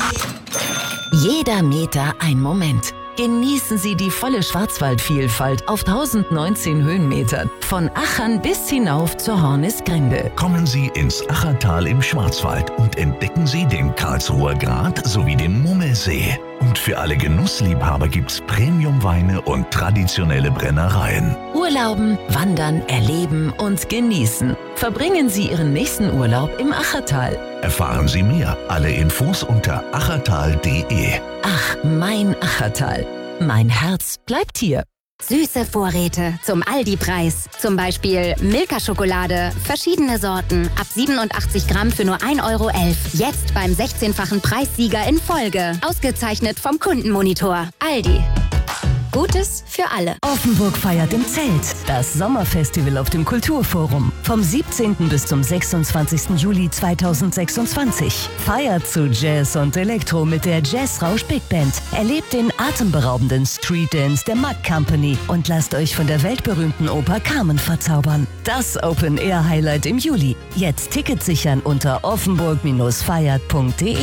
Jeder Meter ein Moment. Genießen Sie die volle Schwarzwaldvielfalt auf 1019 Höhenmetern. Von Achern bis hinauf zur Hornisgrinde. Kommen Sie ins Achertal im Schwarzwald und entdecken Sie den Karlsruher Grat sowie den Mummelsee. Und für alle Genussliebhaber gibt's Premiumweine und traditionelle Brennereien. Urlauben, wandern, erleben und genießen. Verbringen Sie Ihren nächsten Urlaub im Achertal. Erfahren Sie mehr. Alle Infos unter achertal.de. Ach, mein Achertal. Mein Herz bleibt hier. Süße Vorräte zum Aldi-Preis. Zum Beispiel Milka-Schokolade, verschiedene Sorten, ab 87 Gramm für nur 1,11 Euro. Jetzt beim 16-fachen Preissieger in Folge. Ausgezeichnet vom Kundenmonitor. Aldi. Gutes für alle. Offenburg feiert im Zelt. Das Sommerfestival auf dem Kulturforum. Vom 17. bis zum 26. Juli 2026. Feiert zu Jazz und Elektro mit der Jazzrausch Big Band. Erlebt den atemberaubenden Street Dance der Mack Company und lasst euch von der weltberühmten Oper Carmen verzaubern. Das Open-Air-Highlight im Juli. Jetzt Tickets sichern unter offenburg-feiert.de.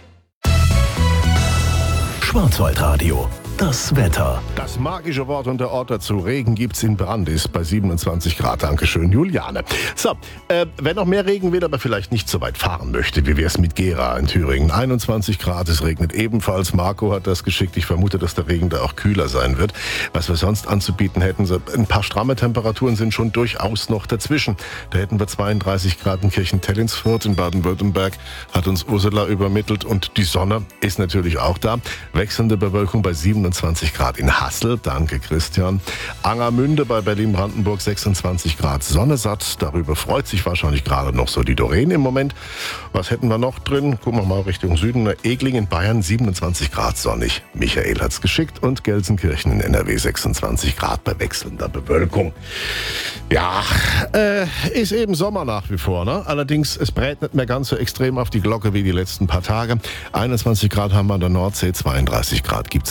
Schwarzwaldradio. Das Wetter. Das magische Wort und der Ort dazu. Regen gibt's in Brandis bei 27 Grad. Dankeschön, Juliane. So, wer noch mehr Regen will, aber vielleicht nicht so weit fahren möchte, wie wär's mit Gera in Thüringen? 21 Grad, es regnet ebenfalls. Marco hat das geschickt. Ich vermute, dass der Regen da auch kühler sein wird. Was wir sonst anzubieten hätten, so ein paar stramme Temperaturen sind schon durchaus noch dazwischen. Da hätten wir 32 Grad in Kirchentell-ins-Fürth in Baden-Württemberg, hat uns Ursula übermittelt. Und die Sonne ist natürlich auch da. Wechselnde Bewölkung bei 27 Grad in Hassel, danke Christian. Angermünde bei Berlin-Brandenburg 26 Grad, Sonne satt. Darüber freut sich wahrscheinlich gerade noch so die Doreen im Moment. Was hätten wir noch drin? Gucken wir mal Richtung Süden. Egling in Bayern 27 Grad sonnig. Michael hat's geschickt. Und Gelsenkirchen in NRW 26 Grad bei wechselnder Bewölkung. Ja, ist eben Sommer nach wie vor, ne? Allerdings, es brät nicht mehr ganz so extrem auf die Glocke wie die letzten paar Tage. 21 Grad haben wir an der Nordsee, 32 Grad gibt's